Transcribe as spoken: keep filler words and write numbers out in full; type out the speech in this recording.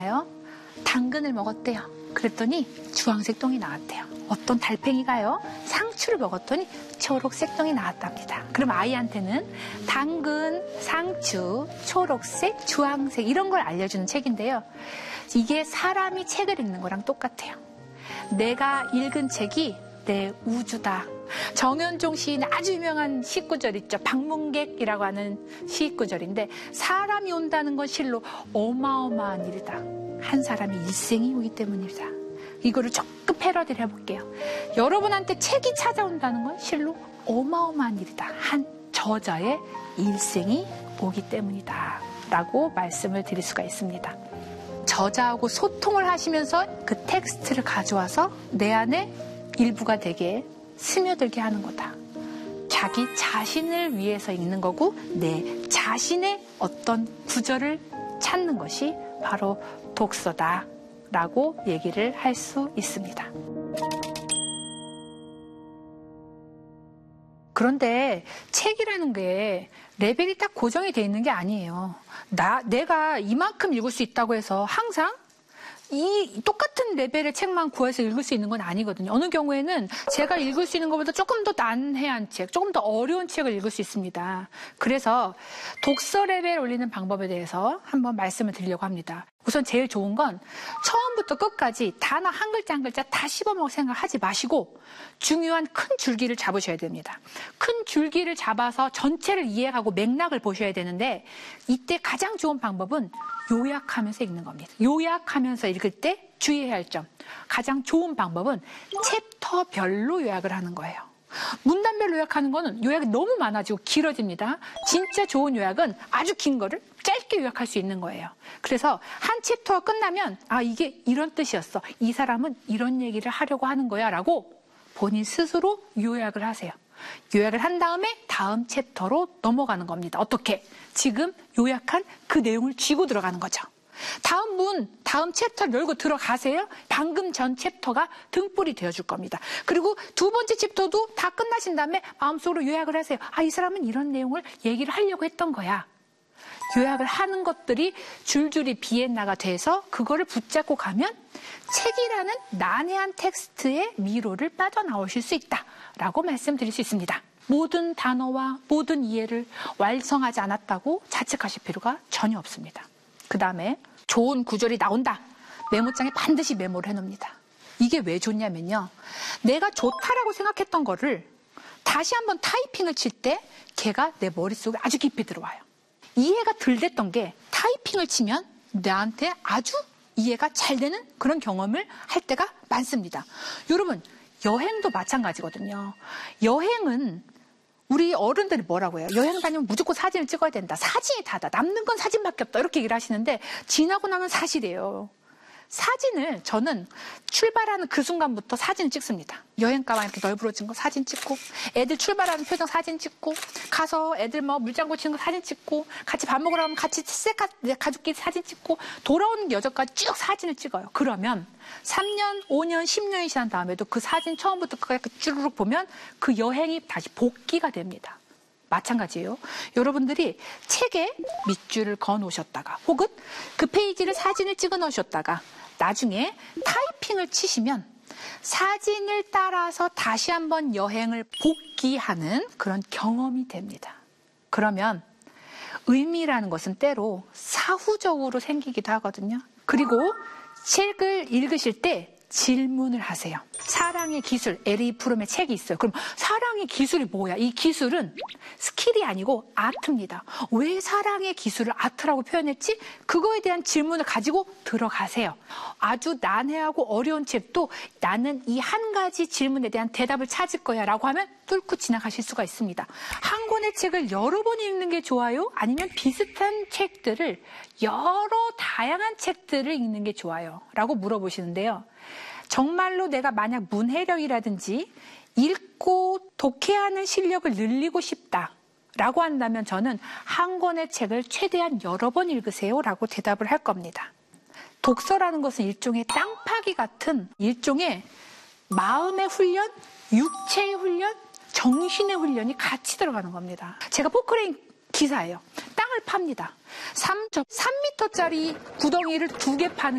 당근을 먹었대요. 그랬더니 주황색 똥이 나왔대요. 어떤 달팽이가요, 상추를 먹었더니 초록색 똥이 나왔답니다. 그럼 아이한테는 당근, 상추, 초록색, 주황색 이런 걸 알려주는 책인데요. 이게 사람이 책을 읽는 거랑 똑같아요. 내가 읽은 책이 내 우주다. 정현종 시인의 아주 유명한 시구절 있죠. 방문객이라고 하는 시구절인데, 사람이 온다는 건 실로 어마어마한 일이다. 한 사람이 일생이 오기 때문이다. 이거를 조금 패러디를 해볼게요. 여러분한테 책이 찾아온다는 건 실로 어마어마한 일이다. 한 저자의 일생이 오기 때문이다. 라고 말씀을 드릴 수가 있습니다. 저자하고 소통을 하시면서 그 텍스트를 가져와서 내 안에 일부가 되게 스며들게 하는 거다. 자기 자신을 위해서 읽는 거고, 내 자신의 어떤 구절을 찾는 것이 바로 독서다 라고 얘기를 할 수 있습니다. 그런데 책이라는 게 레벨이 딱 고정이 돼 있는 게 아니에요. 나, 내가 이만큼 읽을 수 있다고 해서 항상 이 똑같은 레벨의 책만 구해서 읽을 수 있는 건 아니거든요. 어느 경우에는 제가 읽을 수 있는 것보다 조금 더 난해한 책, 조금 더 어려운 책을 읽을 수 있습니다. 그래서 독서 레벨 올리는 방법에 대해서 한번 말씀을 드리려고 합니다. 우선 제일 좋은 건 처음부터 끝까지 단어 한 글자 한 글자 다 씹어먹을 생각하지 마시고 중요한 큰 줄기를 잡으셔야 됩니다. 큰 줄기를 잡아서 전체를 이해하고 맥락을 보셔야 되는데, 이때 가장 좋은 방법은 요약하면서 읽는 겁니다. 요약하면서 읽을 때 주의해야 할 점. 가장 좋은 방법은 챕터별로 요약을 하는 거예요. 문단별로 요약하는 거는 요약이 너무 많아지고 길어집니다. 진짜 좋은 요약은 아주 긴 거를 짧게 요약할 수 있는 거예요. 그래서 한 챕터가 끝나면 아, 이게 이런 뜻이었어. 이 사람은 이런 얘기를 하려고 하는 거야 라고 본인 스스로 요약을 하세요. 요약을 한 다음에 다음 챕터로 넘어가는 겁니다. 어떻게? 지금 요약한 그 내용을 쥐고 들어가는 거죠. 다음 문, 다음 챕터를 열고 들어가세요. 방금 전 챕터가 등불이 되어줄 겁니다. 그리고 두 번째 챕터도 다 끝나신 다음에 마음속으로 요약을 하세요. 아, 이 사람은 이런 내용을 얘기를 하려고 했던 거야. 요약을 하는 것들이 줄줄이 비엔나가 돼서 그거를 붙잡고 가면 책이라는 난해한 텍스트의 미로를 빠져나오실 수 있다라고 말씀드릴 수 있습니다. 모든 단어와 모든 이해를 완성하지 않았다고 자책하실 필요가 전혀 없습니다. 그 다음에 좋은 구절이 나온다. 메모장에 반드시 메모를 해놓습니다. 이게 왜 좋냐면요. 내가 좋다라고 생각했던 거를 다시 한번 타이핑을 칠 때 걔가 내 머릿속에 아주 깊이 들어와요. 이해가 덜 됐던 게 타이핑을 치면 나한테 아주 이해가 잘 되는 그런 경험을 할 때가 많습니다. 여러분, 여행도 마찬가지거든요. 여행은 우리 어른들이 뭐라고 해요? 여행 다니면 무조건 사진을 찍어야 된다. 사진이 다다. 남는 건 사진밖에 없다. 이렇게 얘기를 하시는데 지나고 나면 사실이에요. 사진을 저는 출발하는 그 순간부터 사진을 찍습니다. 여행 가방 이렇게 널브러진 거 사진 찍고, 애들 출발하는 표정 사진 찍고, 가서 애들 뭐 물장구 치는 거 사진 찍고, 같이 밥 먹으러 가면 같이 셀카 가족끼리 사진 찍고, 돌아오는 여정까지 쭉 사진을 찍어요. 그러면 삼 년, 오 년, 십 년이 지난 다음에도 그 사진 처음부터 끝까지 쭈르륵 보면 그 여행이 다시 복기가 됩니다. 마찬가지예요. 여러분들이 책에 밑줄을 그어 놓으셨다가 혹은 그 페이지를 사진을 찍어 놓으셨다가 나중에 타이핑을 치시면 사진을 따라서 다시 한번 여행을 복기하는 그런 경험이 됩니다. 그러면 의미라는 것은 때로 사후적으로 생기기도 하거든요. 그리고 책을 읽으실 때 질문을 하세요. 사랑의 기술, 에리 프롬의 책이 있어요. 그럼 사랑의 기술이 뭐야? 이 기술은 스킬이 아니고 아트입니다. 왜 사랑의 기술을 아트라고 표현했지? 그거에 대한 질문을 가지고 들어가세요. 아주 난해하고 어려운 책도 나는 이 한 가지 질문에 대한 대답을 찾을 거야 라고 하면 뚫고 지나가실 수가 있습니다. 한 권의 책을 여러 번 읽는 게 좋아요? 아니면 비슷한 책들을 여러 다양한 책들을 읽는 게 좋아요? 라고 물어보시는데요. 정말로 내가 만약 문해력이라든지 읽고 독해하는 실력을 늘리고 싶다라고 한다면 저는 한 권의 책을 최대한 여러 번 읽으세요 라고 대답을 할 겁니다. 독서라는 것은 일종의 땅 파기 같은 일종의 마음의 훈련, 육체의 훈련, 정신의 훈련이 같이 들어가는 겁니다. 제가 포크레인 기사예요. 땅을 팝니다. 삼 미터짜리 구덩이를 두 개 파는